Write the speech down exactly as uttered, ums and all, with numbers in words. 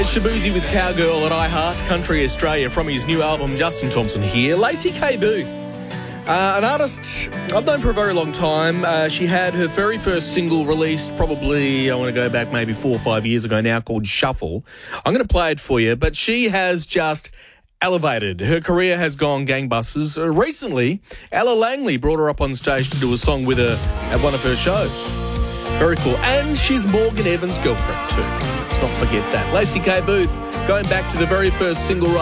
Shabuzi with Cowgirl at iHeart Country Australia from his new album. Justin Thompson here. Lacey K. Booth, uh, an artist I've known for a very long time. Uh, she had her very first single released probably, I want to go back maybe four or five years ago now, called Shuffle. I'm going to play it for you, but she has just elevated. Her career has gone gangbusters. Uh, recently, Ella Langley brought her up on stage to do a song with her at one of her shows. Very cool. And she's Morgan Evans' girlfriend too. Let's not forget that. Lacey K. Booth, going back to the very first single right